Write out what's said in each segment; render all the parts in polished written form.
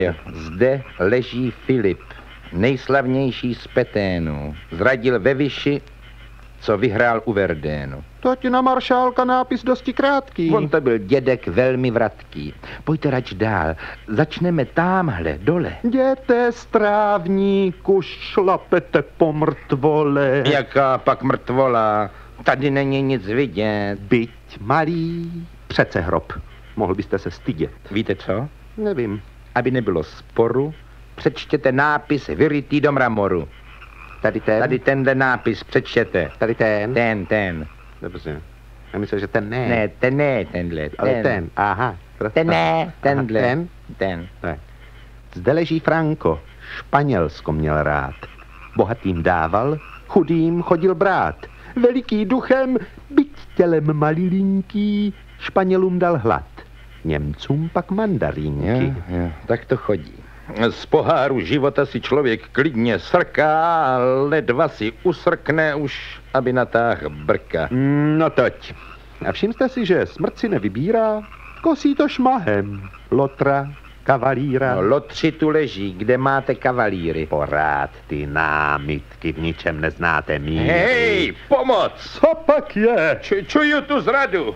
Zde leží Filip, nejslavnější z Peténů. Zradil ve Vyši, co vyhrál u Verdénu. Toť na maršálka nápis dosti krátký. On to byl dědek velmi vratký. Pojďte rač dál. Začneme támhle, dole. Jděte z trávníku, šlapete po mrtvole. Jaká pak mrtvola? Tady není nic vidět. Byť malý, přece hrob. Mohl byste se stydět. Víte co? Nevím. Aby nebylo sporu, přečtěte nápis vyrytý do mramoru. Tady ten? Tady tenhle nápis přečtěte. Tady ten? Ten. Dobře. Já myslím, že ten ne. Ne, ten ne, tenhle. Ale ten. Aha. Ten ne, tenhle. Ten? Ten. Tak. Zde leží Franco. Španělsko měl rád. Bohatým dával, chudým chodil brát. Veliký duchem, byť tělem malilinký, Španělům dal hlad. Němcům pak mandarínky. Jo, tak to chodí. Z poháru života si člověk klidně srká, ledva si usrkne už, aby natáhl brka. No toť. A všim jste si, že smrt si nevybírá? Kosí to šmahem. Lotra, kavalíra. No, lotři tu leží, kde máte kavalíry. Porád ty námitky v ničem neznáte míry. Hej, pomoc! Co pak je? Čuju tu zradu.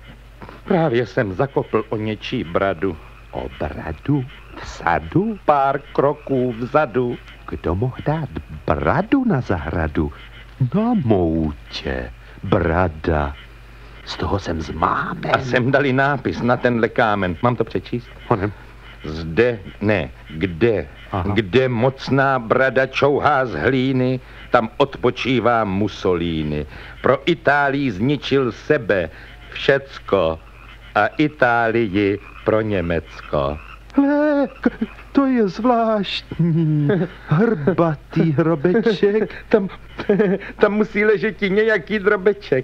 Právě jsem zakopl o něčí bradu. O bradu? Vzadu? Pár kroků vzadu. Kdo mohl dát bradu na zahradu? Na moutě. Brada. Z toho jsem zmámen. A sem dali nápis na tenhle kámen. Mám to přečíst? Onem. Zde, ne, kde? Aha. Kde mocná brada čouhá z hlíny, tam odpočívá Mussolini. Pro Itálii zničil sebe, všecko, a Itálii pro Německo. Hle, to je zvláštní. Hrbatý hrobeček. Tam musí ležet i nějaký drobeček.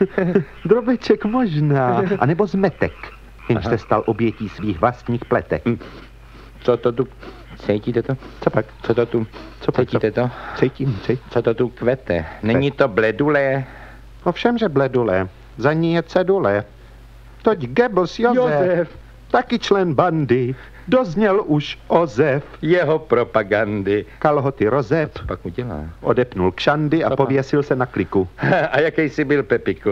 Drobeček možná. A nebo zmetek, jenž se stal obětí svých vlastních pletek. Co to tu? Cítíte to? Co pak? Co to tu? Co pak? Cítíte to? Cítím. Co to tu kvete? Není to bledule? Ovšem, že bledule. Za ní je cedule. Toť Goebbels Josef. Taky člen bandy. Dozněl už ozev. Jeho propagandy. Kalhoty rozep. Co pak udělá? Odepnul kšandy a pověsil se na kliku. A jaký jsi byl, Pepiku?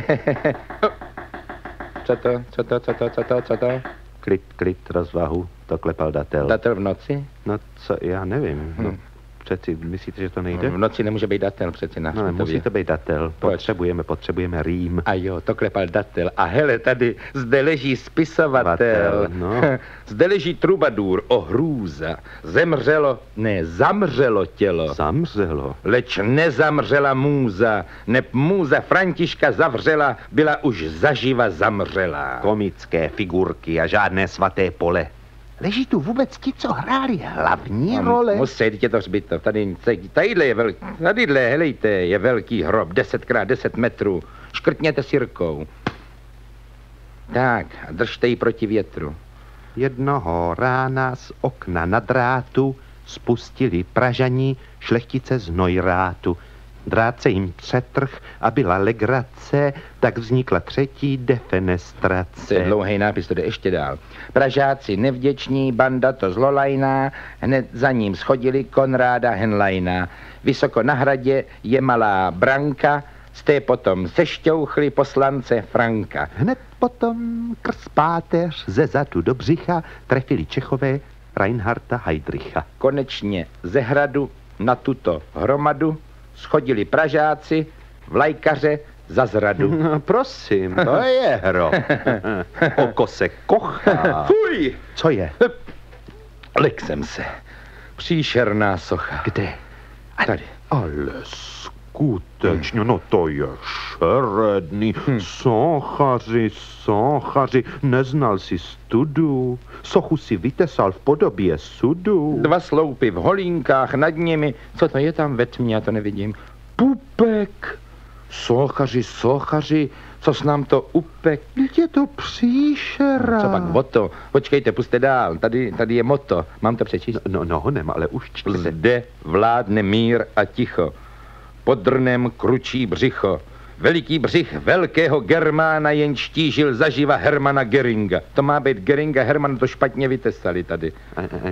Co to? Klid, rozvahu. To klepal datel. Datel v noci? No co, já nevím. No, přeci, myslíte, že to nejde? V noci nemůže být datel přeci na No, musí to být datel. Potřebujeme rým. A jo, to klepal datel. A hele, tady, zde leží spisovatel. No. Zde leží trubadur, o hrůza. Zamřelo tělo. Zamřelo? Leč nezamřela můza. Neb můza Františka zavřela, byla už zaživa zamřela. Komické figurky a žádné svaté pole. Leží tu vůbec ti, co hráli hlavní role? Musí, je to hřbitov. Tadyhle je velký, helejte, je velký hrob, 10x10 metrů. Škrtněte si rukou. Tak, a držte ji proti větru. Jednoho rána z okna na drátu spustili Pražani šlechtice z Neuratu. Drát se jim přetrh a byla legrace, tak vznikla třetí defenestrace. To je dlouhý nápis, to jde ještě dál. Pražáci nevděční, banda to zlolajná, hned za ním schodili Konráda Henleina. Vysoko na hradě je malá branka, z té potom sešťouchli poslance Franka. Hned potom krz páteř ze zadu do břicha trefili Čechové Reinharda Heydricha. Konečně ze hradu na tuto hromadu schodili Pražáci, vlajkaře za zradu. No, prosím, to je hro. Oko se kochá. Fuj! Co je? Lek jsem se. Příšerná socha. Kde? Tady. Ale skutečně, no to je šeredný. Sochaři, neznal si studu. Sochu si vytesal v podobě sudu. 2 sloupy v holínkách nad nimi. Co to je tam ve tmě, já to nevidím. Pupek. Sochaři, co s nám to upek. Je to příšera. Co pak moto? Počkejte, puste dál. Tady je moto. Mám to přečíst? No honem, ale už čtěte. Zde vládne mír a ticho. Pod drnem kručí břicho. Veliký břich velkého Germána jen štížil zaživa Hermana Geringa. To má být Geringa, Herman to špatně vytesali tady.